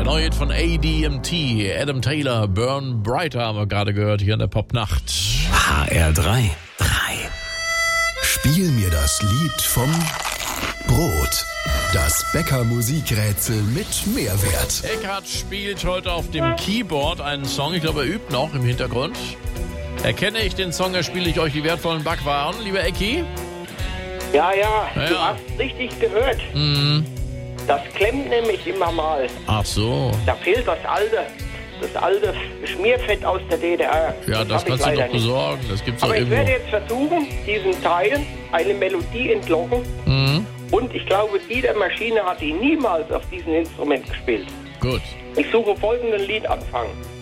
neue Hit von ADMT, Adam Taylor, Burn Brighter haben wir gerade gehört hier in der Popnacht. HR3. Spiel mir das Lied vom Brot. Das Bäcker-Musikrätsel mit Mehrwert. Eckhard spielt heute auf dem Keyboard einen Song. Ich glaube, er übt noch im Hintergrund. Erkenne ich den Song, erspiele ich euch die wertvollen Backwaren. Lieber Ecki? Ja, du hast richtig gehört. Das klemmt nämlich immer mal. Ach so. Da fehlt das alte Schmierfett aus der DDR. Ja, das kannst du doch besorgen. Das gibt's doch Aber ich irgendwo. werde jetzt versuchen, diesen Teil eine Melodie entlocken. Und ich glaube, die der Maschine hat die niemals auf diesem Instrument gespielt. Gut. Ich suche folgenden Liedanfang.